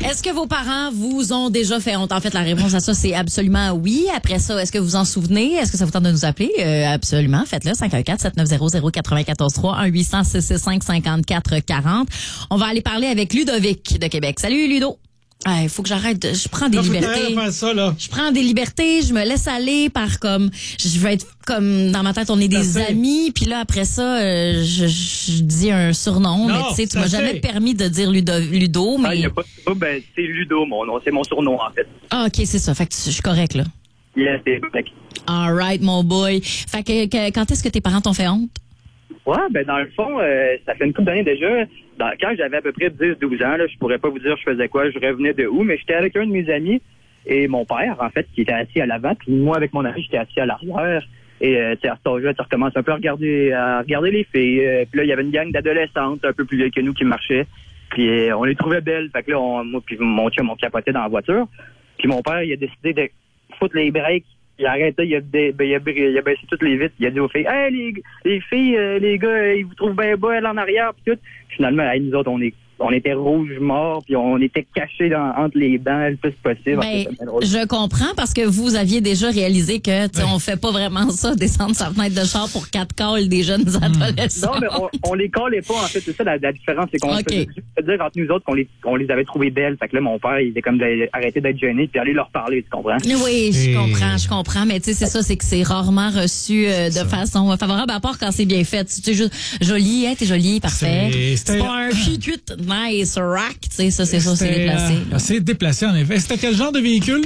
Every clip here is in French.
Est-ce que vos parents vous ont déjà fait honte? En fait, la réponse à ça, c'est absolument oui. Après ça, est-ce que vous vous en souvenez? Est-ce que ça vous tente de nous appeler? Absolument. Faites-le. 514-7900-943 1-800-665-5440. On va aller parler avec Ludovic de Québec. Salut, Ludo. Il faut que j'arrête. Je prends des libertés. Faire ça, là. Je prends des libertés, je me laisse aller par comme je veux être comme dans ma tête on est des amis, puis là après ça je dis un surnom, mais tu sais tu m'as jamais permis de dire Ludo mais il y a pas ben c'est Ludo mon nom, c'est mon surnom en fait. Ah OK, c'est ça. Fait que je suis correct là. Yes, c'est correct. All right mon boy. Fait que quand est-ce que tes parents t'ont fait honte? Ouais, ben dans le fond, ça fait une couple d'années déjà. Quand j'avais à peu près 10-12 ans, là, je pourrais pas vous dire je faisais quoi, je revenais de où, mais j'étais avec un de mes amis et mon père, en fait, qui était assis à l'avant, puis moi, avec mon ami, j'étais assis à l'arrière. Et à cet âge-là, tu recommences un peu à regarder les filles. Puis là, il y avait une gang d'adolescentes un peu plus vieilles que nous qui marchaient. Puis on les trouvait belles. Fait que là, moi puis mon chum, on capotait dans la voiture. Puis mon père, il a décidé de foutre les breaks. Il a arrêté, il a baissé toutes les vitres. Il a dit aux filles, « Hey, les filles, les gars, ils vous trouvent bien belles en arrière. » Puis tout. Finalement, nous autres, on était rouges morts, puis on était cachés entre les bancs le plus possible. Ben, je comprends parce que vous aviez déjà réalisé que on fait pas vraiment ça, descendre sa fenêtre de char pour 4 calls des jeunes adolescents. Non, mais on les collait pas, en fait. C'est ça la différence, c'est qu'on faisait dire entre nous autres qu'on les avait trouvées belles. Fait que là, mon père, il était comme arrêter d'être gêné puis aller leur parler, tu comprends? Oui, je comprends. Mais tu sais, c'est ça, c'est que c'est rarement reçu de façon favorable, à part quand c'est bien fait. Tu sais, juste joli, t'es joli, parfait. C'est pas un chut nice rack, tu sais, ça, c'est ça, c'est déplacé. C'est déplacé, en effet. C'était quel genre de véhicule?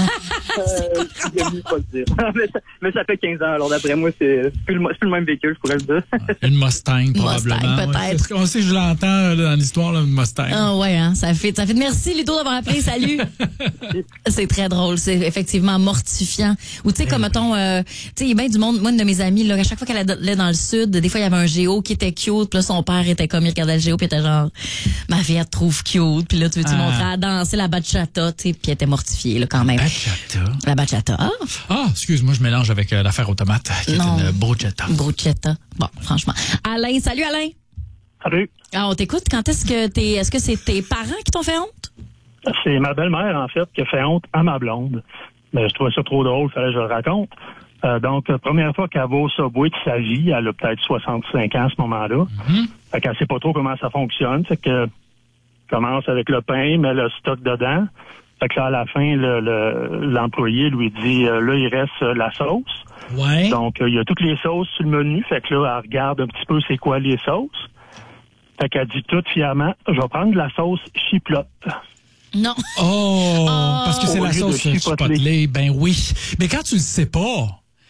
Je pas le dire. mais ça fait 15 ans, alors d'après moi, c'est plus le même véhicule, je pourrais le dire. Une Mustang, probablement. Mustang, peut-être. On sait, je l'entends dans l'histoire, là, une Mustang. Ah ouais, hein, ça fait. Merci, Ludo, d'avoir appelé. Salut. C'est très drôle. C'est effectivement mortifiant. Ou tu sais, comme mettons, tu sais, il y a bien du monde. Moi, une de mes amies, là, à chaque fois qu'elle allait dans le sud, des fois, il y avait un géo qui était cute. Puis là, son père était comme, il regardait le géo, puis il était genre, ma fille, elle te trouve cute. Puis là, tu veux-tu montrer à danser la bachata, tu sais, puis elle était mortifiée, là, quand même. La bachata. Ah, excuse-moi, je mélange avec l'affaire aux tomates, qui est une bruschetta. Bruschetta. Bon, franchement. Alain, salut Alain. Salut. On t'écoute. Quand est-ce que c'est tes parents qui t'ont fait honte? C'est ma belle-mère, en fait, qui a fait honte à ma blonde. Mais je trouvais ça trop drôle, fallait que je le raconte. Donc, première fois qu'elle va au Subway de sa vie, elle a peut-être 65 ans à ce moment-là. Fait qu'elle sait pas trop comment ça fonctionne. Fait que commence avec le pain, met le stock dedans. Fait que là, à la fin, l'employé lui dit, là, il reste la sauce. Ouais. Donc, il y a toutes les sauces sur le menu. Fait que là, elle regarde un petit peu c'est quoi les sauces. Fait qu'elle dit tout fièrement, je vais prendre de la sauce chiplotte. Non. Oh, parce que c'est la sauce chipotle. Ben oui. Mais quand tu le sais pas,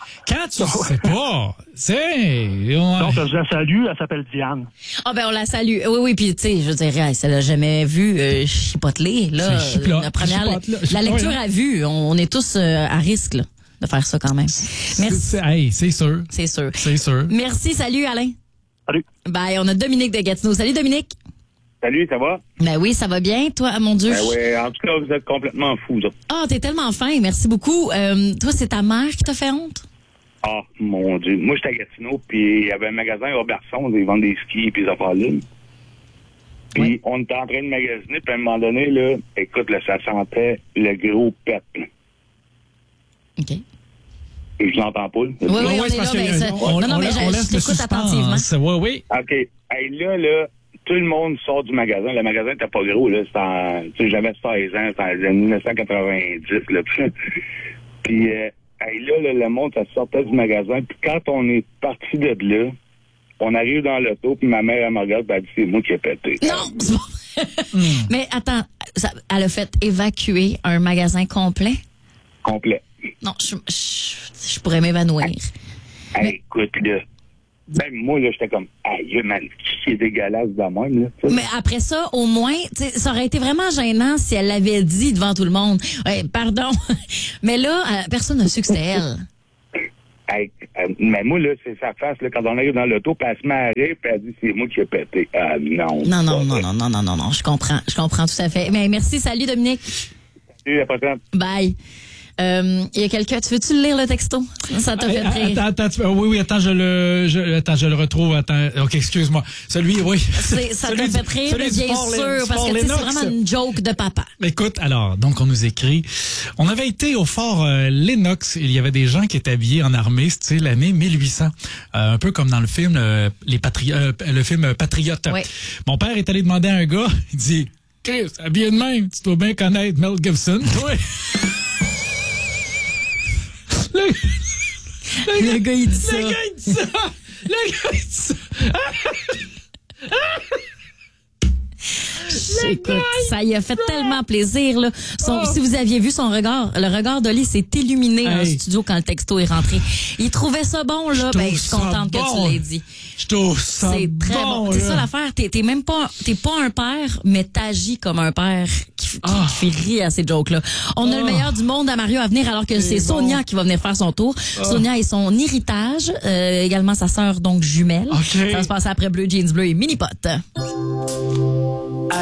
c'est... Donc, je la salue, elle s'appelle Diane. Ah ben on la salue. Oui, puis tu sais, je dirais, ça l'a jamais vu chipoteler. Là, la première, la lecture à vue, on est tous à risque là, de faire ça quand même. Merci. C'est sûr. C'est sûr. C'est sûr. Merci, salut Alain. Salut. Bye, on a Dominique de Gatineau. Salut Dominique. Salut, ça va? Ben oui, ça va bien. Toi, mon Dieu. Ben oui, en tout cas, vous êtes complètement fous, ça. Ah, t'es tellement fin. Merci beaucoup. Toi, c'est ta mère qui t'a fait honte? Ah, mon Dieu. Moi, j'étais à Gatineau, puis il y avait un magasin à Robertson, ils vendent des skis et des affaires-là. Puis on était en train de magasiner, puis à un moment donné, là, écoute, là, ça sentait le gros pet. OK. Je vous entends pas, là. Oui, on est là, mais je t'écoute attentivement. Oui. OK. Hey, là, tout le monde sort du magasin. Le magasin n'était pas gros, là. J'avais 16 ans, c'était en 1990, là. Puis, hey, là, le monde, ça sortait du magasin. Puis quand on est parti de là, on arrive dans l'auto, puis ma mère, elle me regarde, elle dit, c'est moi qui ai pété. Non, c'est pas Mais attends, elle a fait évacuer un magasin complet? Complet. Non, je pourrais m'évanouir. Hey, écoute, là. Ben, moi, là, j'étais comme, aïe, man, c'est dégueulasse de même, là. Mais après ça, au moins, ça aurait été vraiment gênant si elle l'avait dit devant tout le monde. Pardon. Mais là, personne n'a su que c'était elle. Hey, mais moi, là, c'est sa face, là, quand on arrive dans l'auto, puis elle se met à rire, puis elle dit, c'est moi qui ai pété. Ah, non. Non, je comprends tout à fait. Mais merci, salut, Dominique. Salut, à la prochaine. Bye. Il y a quelqu'un, tu veux-tu lire le texto? Ça t'a fait rire. Attends, je le retrouve. Attends, ok, excuse-moi. Celui, oui. Ça t'a fait rire, bien sûr, parce que c'est vraiment une joke de papa. Écoute, alors, donc on nous écrit, on avait été au fort Lennox, il y avait des gens qui étaient habillés en armée, style l'année 1800, un peu comme dans le film le film Patriote. Oui. Mon père est allé demander à un gars, il dit, Chris, habillé de même, tu dois bien connaître Mel Gibson, toi. Le gars, il dit ça. Le gars, il dit ça. Écoute, ça y a fait tellement plaisir, là. Si vous aviez vu son regard, le regard d'Oli s'est illuminé dans le studio quand le texto est rentré. Il trouvait ça bon, là. Je suis contente que tu l'aies dit. Je trouve ça C'est très bon. C'est ça l'affaire. T'es pas un père, mais t'agis comme un père qui fait rire à ces jokes-là. On a le meilleur du monde à Mario à venir, alors que c'est Sonia qui va venir faire son tour. Sonia et son héritage, également sa sœur, donc jumelle. Okay. Ça va se passer après Bleu Jeans Bleu et Mini Pot.